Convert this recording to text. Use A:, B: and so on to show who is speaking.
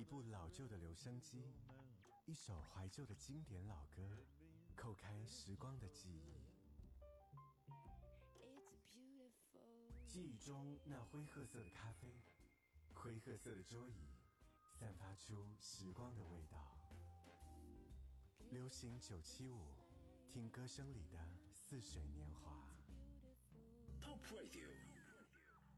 A: 部老旧的留声机，一首怀旧的经典老歌，叩开时光的记忆。记忆中那灰褐色的咖啡，灰褐色的桌椅，散发出时光的味道。流行975，听歌声里的似水年华。
B: Pop Radio